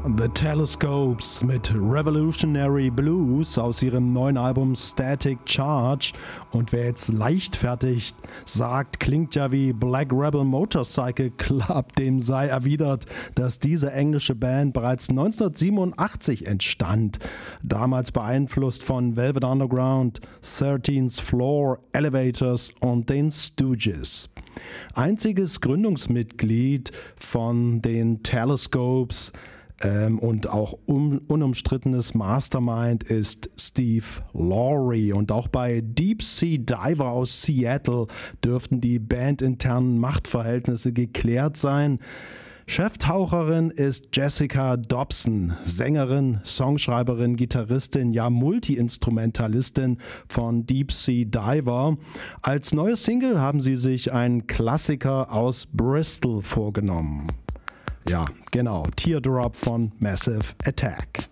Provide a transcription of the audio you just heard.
The Telescopes mit Revolutionary Blues aus ihrem neuen Album Static Charge. Und wer jetzt leichtfertig sagt, klingt ja wie Black Rebel Motorcycle Club, dem sei erwidert, dass diese englische Band bereits 1987 entstand. Damals beeinflusst von Velvet Underground, 13th Floor, Elevators und den Stooges. Einziges Gründungsmitglied von den Telescopes und auch unumstrittenes Mastermind ist Steve Lowry. Und auch bei Deep Sea Diver aus Seattle dürften die bandinternen Machtverhältnisse geklärt sein. Cheftaucherin ist Jessica Dobson, Sängerin, Songschreiberin, Gitarristin, ja Multi-Instrumentalistin von Deep Sea Diver. Als neue Single haben sie sich einen Klassiker aus Bristol vorgenommen. Ja, genau, Teardrop von Massive Attack.